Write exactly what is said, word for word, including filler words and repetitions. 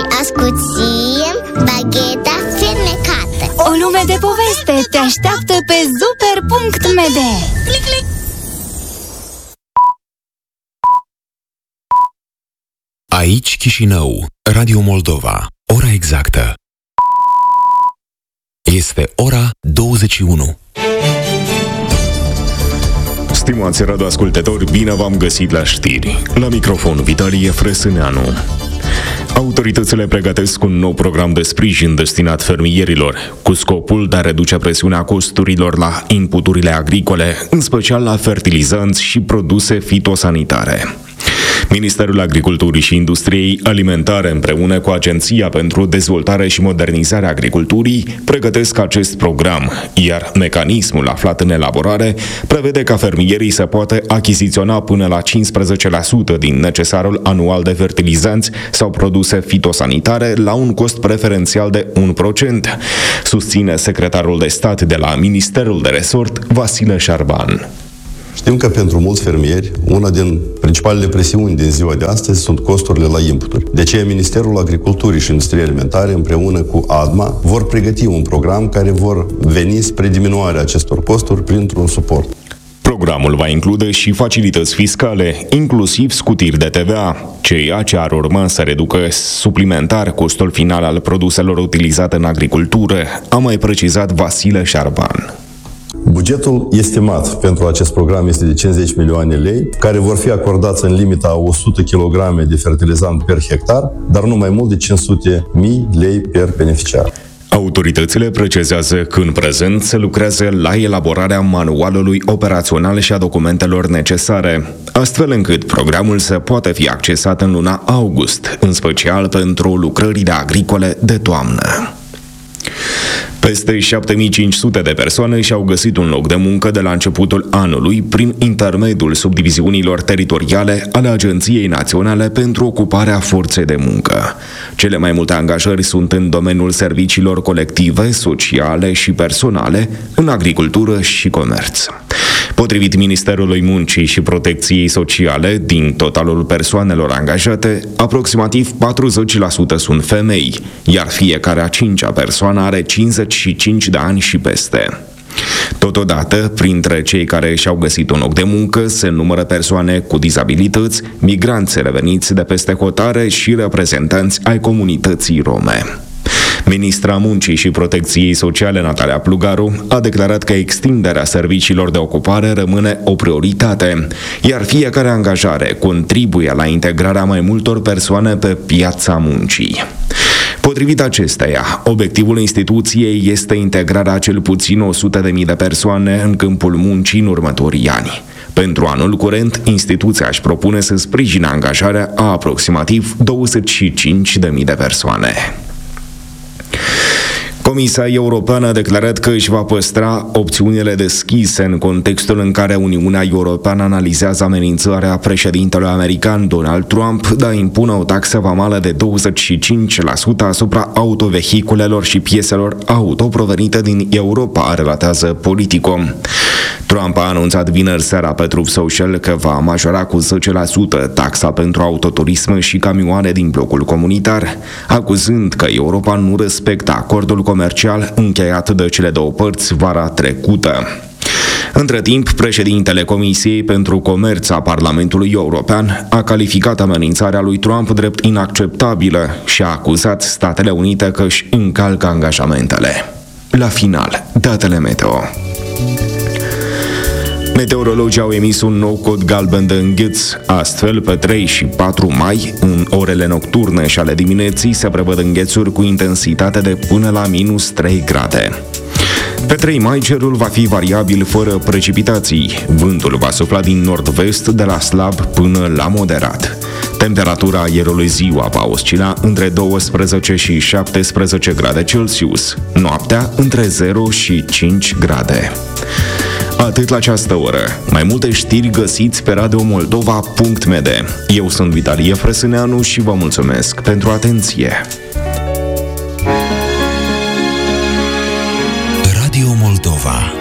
ascuțim Bagheta fermecată. O lume de poveste te așteaptă pe super punct m d. Clic, clic. Aici Chișinău, Radio Moldova. Ora exactă este ora douăzeci și unu. Stimați radioascultători, bine v-am găsit la știri. La microfon Vitalie Frăsâneanu. Autoritățile pregătesc un nou program de sprijin destinat fermierilor, cu scopul de a reduce presiunea costurilor la inputurile agricole, în special la fertilizanți și produse fitosanitare. Ministerul Agriculturii și Industriei Alimentare, împreună cu Agenția pentru Dezvoltare și Modernizarea Agriculturii, pregătesc acest program, iar mecanismul aflat în elaborare prevede ca fermierii să poată achiziționa până la cincisprezece la sută din necesarul anual de fertilizanți sau produse fitosanitare la un cost preferențial de unu la sută, susține secretarul de stat de la Ministerul de Resort, Vasile Șarban. Știm că pentru mulți fermieri, una din principalele presiuni din ziua de astăzi sunt costurile la inputuri. De aceea, Ministerul Agriculturii și Industriei Alimentare, împreună cu A D M A, vor pregăti un program care vor veni spre diminuarea acestor costuri printr-un suport. Programul va include și facilități fiscale, inclusiv scutiri de T V A, ceea ce ar urma să reducă suplimentar costul final al produselor utilizate în agricultură, a mai precizat Vasile Șarban. Bugetul estimat pentru acest program este de cincizeci milioane lei, care vor fi acordați în limita a o sută kilograme de fertilizant per hectar, dar nu mai mult de cinci sute mii lei per beneficiar. Autoritățile precizează că în prezent se lucrează la elaborarea manualului operațional și a documentelor necesare, astfel încât programul să poată fi accesat în luna august, în special pentru lucrările agricole de toamnă. Peste șapte mii cinci sute de persoane și-au găsit un loc de muncă de la începutul anului prin intermediul subdiviziunilor teritoriale ale Agenției Naționale pentru Ocuparea Forței de Muncă. Cele mai multe angajări sunt în domeniul serviciilor colective, sociale și personale, în agricultură și comerț. Potrivit Ministerului Muncii și Protecției Sociale, din totalul persoanelor angajate, aproximativ patruzeci la sută sunt femei, iar fiecare a cincea persoană are cincizeci și cinci de ani și peste. Totodată, printre cei care și-au găsit un loc de muncă se numără persoane cu dizabilități, migranți reveniți de peste hotare și reprezentanți ai comunității rome. Ministra Muncii și Protecției Sociale, Natalia Plugaru, a declarat că extinderea serviciilor de ocupare rămâne o prioritate, iar fiecare angajare contribuie la integrarea mai multor persoane pe piața muncii. Potrivit acesteia, obiectivul instituției este integrarea a cel puțin o sută de mii de persoane în câmpul muncii în următorii ani. Pentru anul curent, instituția își propune să sprijine angajarea a aproximativ douăzeci și cinci de mii de persoane. Comisia Europeană a declarat că își va păstra opțiunile deschise în contextul în care Uniunea Europeană analizează amenințarea președintelui american Donald Trump de a impune o taxă vamală de douăzeci și cinci la sută asupra autovehiculelor și pieselor auto provenite din Europa, relatează Politico. Trump a anunțat vineri seara pe Truth Social că va majora cu zece la sută taxa pentru autoturisme și camioane din blocul comunitar, acuzând că Europa nu respectă acordul comercial încheiat de cele două părți vara trecută. Între timp, președintele Comisiei pentru Comerț a Parlamentului European a calificat amenințarea lui Trump drept inacceptabilă și a acuzat Statele Unite că își încalcă angajamentele. La final, datele meteo. Meteorologii au emis un nou cod galben de îngheț. Astfel, pe trei și patru mai, în orele nocturne și ale dimineții, se prevăd înghețuri cu intensitate de până la minus trei grade. Pe trei mai, cerul va fi variabil fără precipitații. Vântul va sufla din nord-vest de la slab până la moderat. Temperatura aerului ziua va oscila între douăsprezece și șaptesprezece grade Celsius. Noaptea, între zero și cinci grade. Atât la această oră. Mai multe știri găsiți pe radio moldova punct m d. Eu sunt Vitalie Frăsâneanu și vă mulțumesc pentru atenție. Radio Moldova.